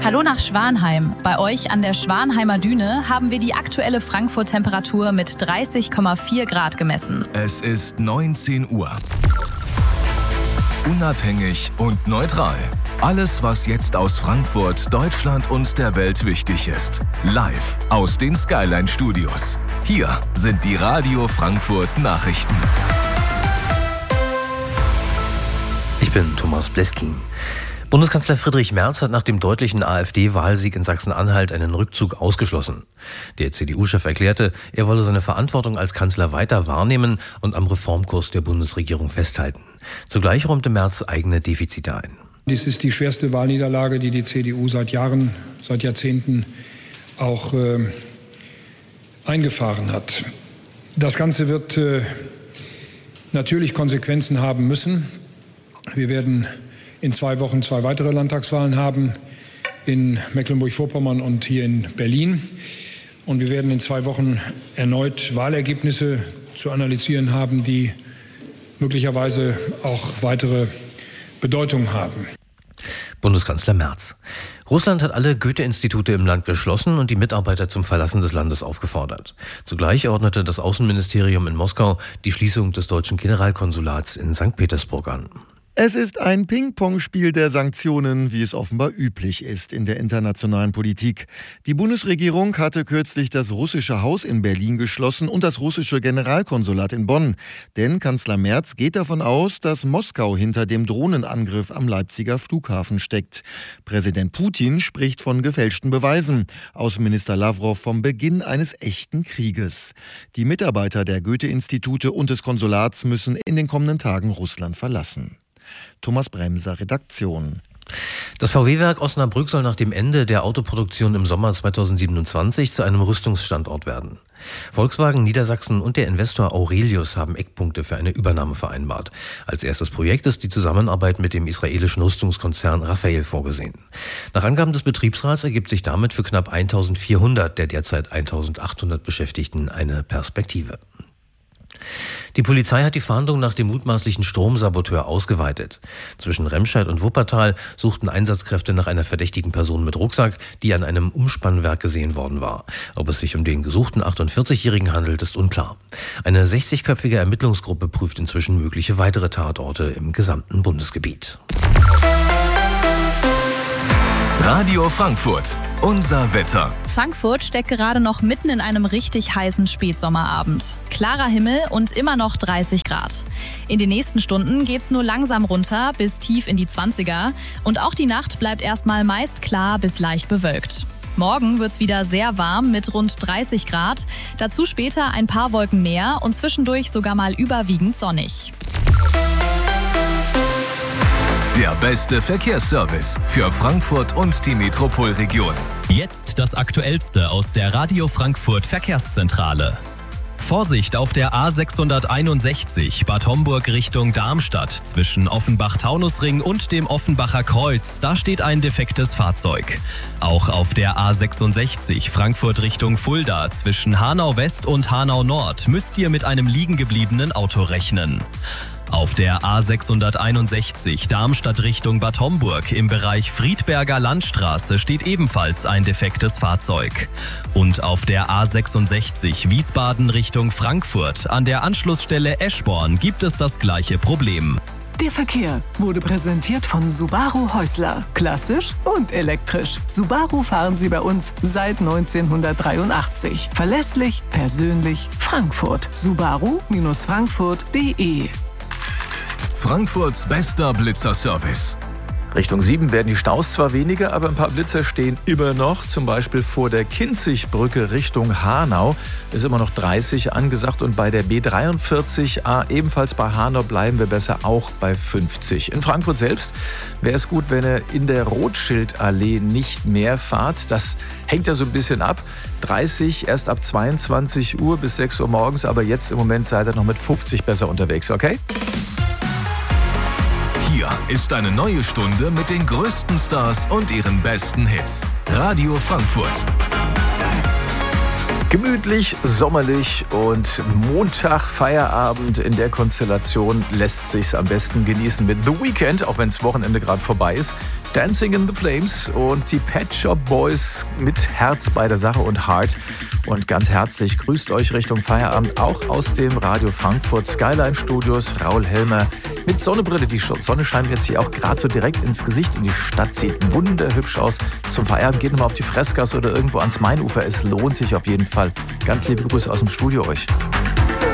Hallo nach Schwanheim. Bei euch an der Schwanheimer Düne haben wir die aktuelle Frankfurt-Temperatur mit 30,4 Grad gemessen. Es ist 19 Uhr. Unabhängig und neutral. Alles, was jetzt aus Frankfurt, Deutschland und der Welt wichtig ist. Live aus den Skyline Studios. Hier sind die Radio Frankfurt Nachrichten. Ich bin Thomas Bleskin. Bundeskanzler Friedrich Merz hat nach dem deutlichen AfD-Wahlsieg in Sachsen-Anhalt einen Rückzug ausgeschlossen. Der CDU-Chef erklärte, er wolle seine Verantwortung als Kanzler weiter wahrnehmen und am Reformkurs der Bundesregierung festhalten. Zugleich räumte Merz eigene Defizite ein. Dies ist die schwerste Wahlniederlage, die die CDU seit Jahren, seit Jahrzehnten auch eingefahren hat. Das Ganze wird natürlich Konsequenzen haben müssen. Wir werden in 2 Wochen 2 weitere Landtagswahlen haben, in Mecklenburg-Vorpommern und hier in Berlin. Und wir werden in 2 Wochen erneut Wahlergebnisse zu analysieren haben, die möglicherweise auch weitere Bedeutung haben. Bundeskanzler Merz. Russland hat alle Goethe-Institute im Land geschlossen und die Mitarbeiter zum Verlassen des Landes aufgefordert. Zugleich ordnete das Außenministerium in Moskau die Schließung des deutschen Generalkonsulats in St. Petersburg an. Es ist ein Ping-Pong-Spiel der Sanktionen, wie es offenbar üblich ist in der internationalen Politik. Die Bundesregierung hatte kürzlich das russische Haus in Berlin geschlossen und das russische Generalkonsulat in Bonn. Denn Kanzler Merz geht davon aus, dass Moskau hinter dem Drohnenangriff am Leipziger Flughafen steckt. Präsident Putin spricht von gefälschten Beweisen. Außenminister Lavrov vom Beginn eines echten Krieges. Die Mitarbeiter der Goethe-Institute und des Konsulats müssen in den kommenden Tagen Russland verlassen. Thomas Bremser, Redaktion. Das VW-Werk Osnabrück soll nach dem Ende der Autoproduktion im Sommer 2027 zu einem Rüstungsstandort werden. Volkswagen Niedersachsen und der Investor Aurelius haben Eckpunkte für eine Übernahme vereinbart. Als erstes Projekt ist die Zusammenarbeit mit dem israelischen Rüstungskonzern Rafael vorgesehen. Nach Angaben des Betriebsrats ergibt sich damit für knapp 1400 der derzeit 1800 Beschäftigten eine Perspektive. Die Polizei hat die Fahndung nach dem mutmaßlichen Stromsaboteur ausgeweitet. Zwischen Remscheid und Wuppertal suchten Einsatzkräfte nach einer verdächtigen Person mit Rucksack, die an einem Umspannwerk gesehen worden war. Ob es sich um den gesuchten 48-Jährigen handelt, ist unklar. Eine 60-köpfige Ermittlungsgruppe prüft inzwischen mögliche weitere Tatorte im gesamten Bundesgebiet. Radio Frankfurt, unser Wetter. Frankfurt steckt gerade noch mitten in einem richtig heißen Spätsommerabend. Klarer Himmel und immer noch 30 Grad. In den nächsten Stunden geht's nur langsam runter bis tief in die 20er. Und auch die Nacht bleibt erstmal meist klar bis leicht bewölkt. Morgen wird's wieder sehr warm mit rund 30 Grad. Dazu später ein paar Wolken mehr und zwischendurch sogar mal überwiegend sonnig. Der beste Verkehrsservice für Frankfurt und die Metropolregion. Jetzt das Aktuellste aus der Radio Frankfurt Verkehrszentrale. Vorsicht auf der A661 Bad Homburg Richtung Darmstadt zwischen Offenbach-Taunusring und dem Offenbacher Kreuz. Da steht ein defektes Fahrzeug. Auch auf der A66 Frankfurt Richtung Fulda zwischen Hanau West und Hanau Nord müsst ihr mit einem liegen gebliebenen Auto rechnen. Auf der A661 Darmstadt Richtung Bad Homburg im Bereich Friedberger Landstraße steht ebenfalls ein defektes Fahrzeug. Und auf der A66 Wiesbaden Richtung Frankfurt an der Anschlussstelle Eschborn gibt es das gleiche Problem. Der Verkehr wurde präsentiert von Subaru Häusler. Klassisch und elektrisch. Subaru fahren Sie bei uns seit 1983. Verlässlich, persönlich, Frankfurt. Subaru-frankfurt.de. Frankfurts bester Blitzerservice. Richtung 7 werden die Staus zwar weniger, aber ein paar Blitzer stehen immer noch. Zum Beispiel vor der Kinzigbrücke Richtung Hanau ist immer noch 30 angesagt. Und bei der B43A ebenfalls bei Hanau bleiben wir besser auch bei 50. In Frankfurt selbst wäre es gut, wenn ihr in der Rothschildallee nicht mehr fahrt. Das hängt ja so ein bisschen ab. 30 erst ab 22 Uhr bis 6 Uhr morgens. Aber jetzt im Moment seid ihr noch mit 50 besser unterwegs, okay? Hier ist eine neue Stunde mit den größten Stars und ihren besten Hits. Radio Frankfurt. Gemütlich, sommerlich und Montag, Feierabend in der Konstellation lässt sich's am besten genießen mit The Weeknd, auch wenn's Wochenende gerade vorbei ist. Dancing in the Flames und die Pet Shop Boys mit Herz bei der Sache und Heart. Und ganz herzlich grüßt euch Richtung Feierabend auch aus dem Radio Frankfurt Skyline Studios Raul Helmer mit Sonnenbrille. Die Sonne scheint jetzt hier auch gerade so direkt ins Gesicht und die Stadt sieht wunderhübsch aus. Zum Feierabend geht nochmal auf die Fressgasse oder irgendwo ans Mainufer. Es lohnt sich auf jeden Fall. Ganz liebe Grüße aus dem Studio euch.